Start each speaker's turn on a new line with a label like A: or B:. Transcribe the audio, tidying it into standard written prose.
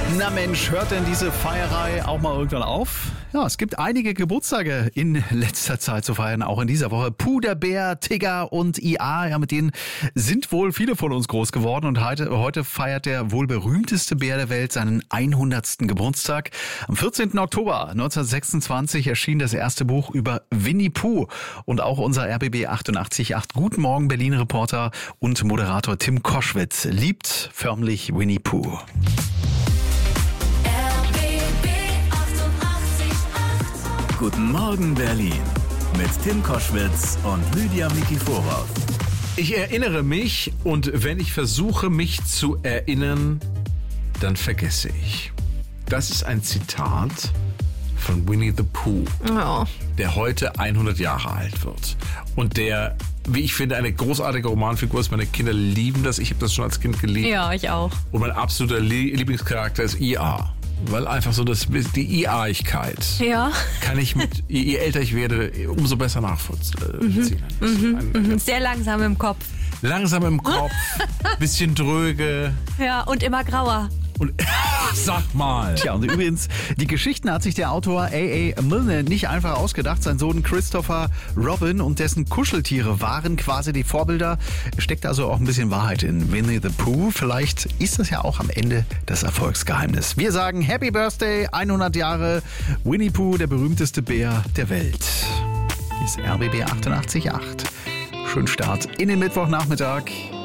A: Na Mensch, hört denn diese Feierei auch mal irgendwann auf? Ja, es gibt einige Geburtstage in letzter Zeit zu feiern, auch in dieser Woche. Puderbär, Tigger und IA, ja, mit denen sind wohl viele von uns groß geworden. Und heute feiert der wohl berühmteste Bär der Welt seinen 100. Geburtstag. Am 14. Oktober 1926 erschien das erste Buch über Winnie Pooh. Und auch unser RBB 88.8 Guten Morgen Berlin-Reporter und Moderator Tim Koschwitz liebt förmlich Winnie Pooh.
B: Guten Morgen Berlin mit Tim Koschwitz und Lydia Mikiforov.
C: Ich erinnere mich und wenn ich versuche, mich zu erinnern, dann vergesse ich. Das ist ein Zitat von Winnie the Pooh, der heute 100 Jahre alt wird. Und der, wie ich finde, eine großartige Romanfigur ist. Meine Kinder lieben das. Ich habe das schon als Kind geliebt.
D: Ja, ich auch.
C: Und mein absoluter Lieblingscharakter ist IA. Weil einfach so die IA-igkeit kann ich je älter ich werde, umso besser nachvollziehen.
D: Sehr langsam im Kopf.
C: Langsam im Kopf, bisschen dröge.
D: Ja, und immer grauer.
C: Und sag mal.
A: Tja, und übrigens, die Geschichten hat sich der Autor A.A. Milne nicht einfach ausgedacht. Sein Sohn Christopher Robin und dessen Kuscheltiere waren quasi die Vorbilder. Steckt also auch ein bisschen Wahrheit in Winnie the Pooh. Vielleicht ist das ja auch am Ende das Erfolgsgeheimnis. Wir sagen Happy Birthday, 100 Jahre Winnie Pooh, der berühmteste Bär der Welt. Hier ist RBB 88.8. Schönen Start in den Mittwochnachmittag.